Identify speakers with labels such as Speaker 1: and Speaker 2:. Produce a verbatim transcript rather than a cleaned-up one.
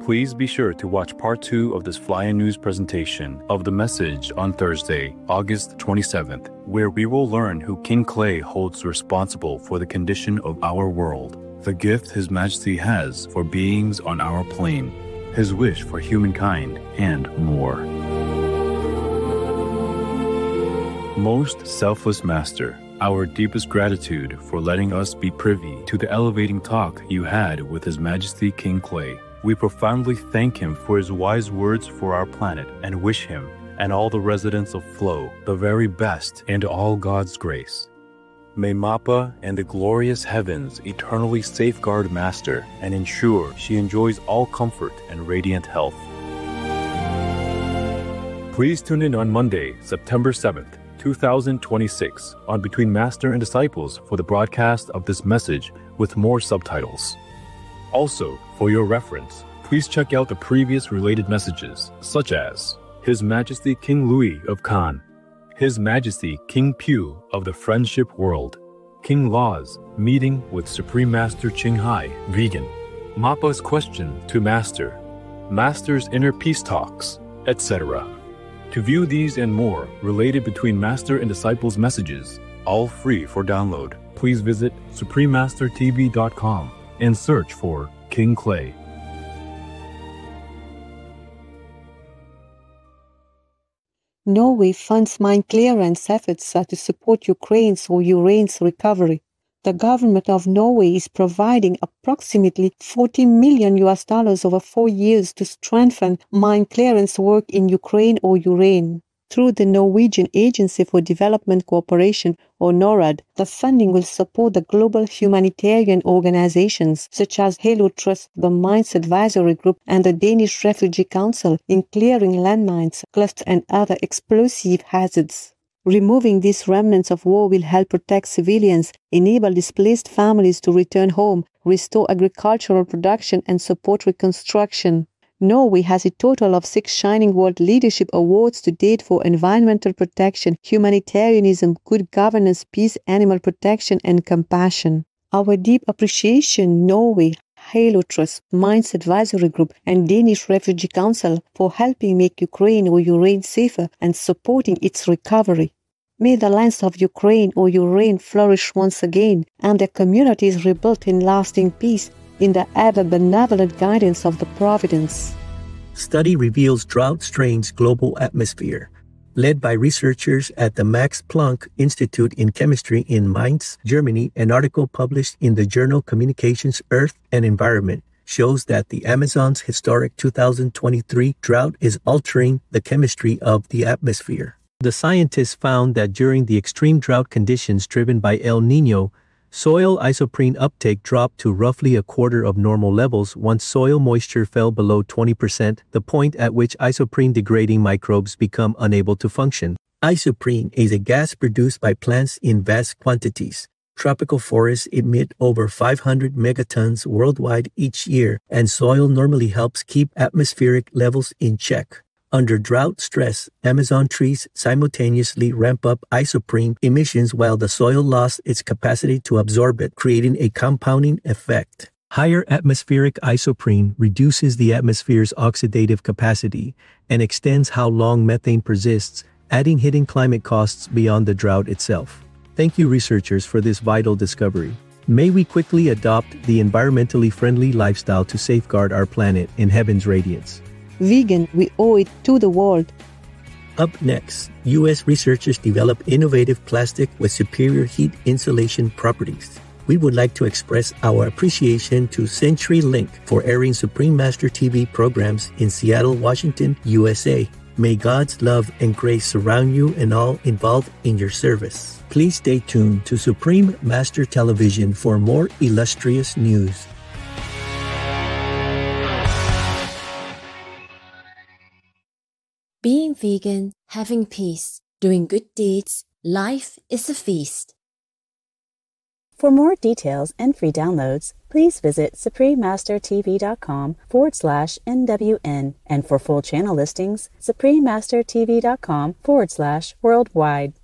Speaker 1: Please be sure to watch part two of this Fly-In News presentation of the message on Thursday, August twenty-seventh, where we will learn who King Clay holds responsible for the condition of our world, the gift His Majesty has for beings on our plane, his wish for humankind, and more. Most selfless Master, our deepest gratitude for letting us be privy to the elevating talk you had with His Majesty King Clay. We profoundly thank him for his wise words for our planet and wish him and all the residents of Flow the very best and all God's grace. May Mappa and the glorious heavens eternally safeguard Master and ensure she enjoys all comfort and radiant health. Please tune in on Monday, September seventh, two thousand twenty-six on Between Master and Disciples for the broadcast of this message with more subtitles. Also, for your reference, please check out the previous related messages, such as His Majesty King Louis of Khan, His Majesty King Pew of the Friendship World, King Law's meeting with Supreme Master Ching Hai, vegan, Mappa's question to Master, Master's inner peace talks, et cetera. To view these and more related Between Master and Disciples messages, all free for download, please visit supreme master t v dot com and search for King Clay.
Speaker 2: Norway funds mine clearance efforts to support Ukraine's or Urane's recovery. The government of Norway is providing approximately forty million U S dollars over four years to strengthen mine clearance work in Ukraine or Urane. Through the Norwegian Agency for Development Cooperation, or NORAD, the funding will support the global humanitarian organizations such as Halo Trust, the Mines Advisory Group, and the Danish Refugee Council in clearing landmines, clusters, and other explosive hazards. Removing these remnants of war will help protect civilians, enable displaced families to return home, restore agricultural production, and support reconstruction. Norway has a total of six Shining World Leadership Awards to date for environmental protection, humanitarianism, good governance, peace, animal protection, and compassion. Our deep appreciation, Norway, Halo Trust, Mines Advisory Group, and Danish Refugee Council for helping make Ukraine or Urane safer and supporting its recovery. May the lands of Ukraine or Urane flourish once again, and their communities rebuilt in lasting peace, in the ever-benevolent guidance of the Providence.
Speaker 3: Study reveals drought strains global atmosphere. Led by researchers at the Max Planck Institute in Chemistry in Mainz, Germany, an article published in the journal Communications, Earth and Environment shows that the Amazon's historic two thousand twenty-three drought is altering the chemistry of the atmosphere. The scientists found that during the extreme drought conditions driven by El Niño, soil isoprene uptake dropped to roughly a quarter of normal levels once soil moisture fell below twenty percent, the point at which isoprene-degrading microbes become unable to function. Isoprene is a gas produced by plants in vast quantities. Tropical forests emit over five hundred megatons worldwide each year, and soil normally helps keep atmospheric levels in check. Under drought stress, Amazon trees simultaneously ramp up isoprene emissions while the soil lost its capacity to absorb it, creating a compounding effect. Higher atmospheric isoprene reduces the atmosphere's oxidative capacity and extends how long methane persists, adding hidden climate costs beyond the drought itself. Thank you, researchers, for this vital discovery. May we quickly adopt the environmentally friendly lifestyle to safeguard our planet in heaven's radiance.
Speaker 2: Vegan, we owe it to the world.
Speaker 3: Up next, U S researchers develop innovative plastic with superior heat insulation properties. We would like to express our appreciation to CenturyLink for airing Supreme Master T V programs in Seattle, Washington, U S A. May God's love and grace surround you and all involved in your service. Please stay tuned to Supreme Master Television for more illustrious news.
Speaker 4: Being vegan, having peace, doing good deeds, life is a feast.
Speaker 5: For more details and free downloads, please visit suprememastertv.com forward slash NWN. And for full channel listings, suprememastertv.com forward slash worldwide.